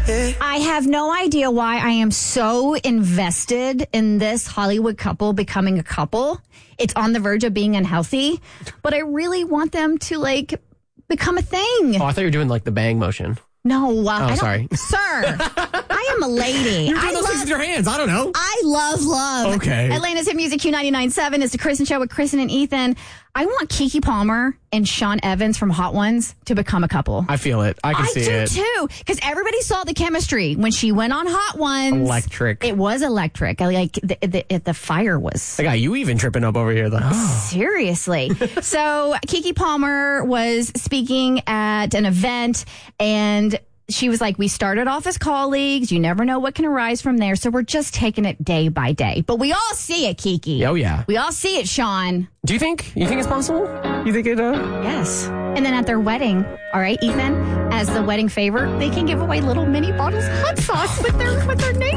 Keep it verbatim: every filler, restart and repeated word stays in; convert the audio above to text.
I have no idea why I am so invested in this Hollywood couple becoming a couple. It's on the verge of being unhealthy, but I really want them to, like, become a thing. Oh, I thought you were doing, like, the bang motion. No. Uh, oh, I sorry. Sir, I am a lady. You're doing I those love, things with your hands. I don't know. I love love. Okay. Atlanta's Hit Music Q ninety-nine point seven is the Kristen Show with Kristen and Ethan. I want Keke Palmer and Sean Evans from Hot Ones to become a couple. I feel it. I can I see do it. too, because everybody saw the chemistry when she went on Hot Ones. Electric. It was electric. I like the the, the fire was. I got you even tripping up over here, though. Seriously. So Keke Palmer was speaking at an event, and she was like, we started off as colleagues. You never know what can arise from there. So we're just taking it day by day. But we all see it, Keke. Oh, yeah. We all see it, Sean. Do you think? You think it's possible? You think it, uh... Yes. And then at their wedding, all right, Ethan, as the wedding favor, they can give away little mini bottles of hot sauce with their with their name.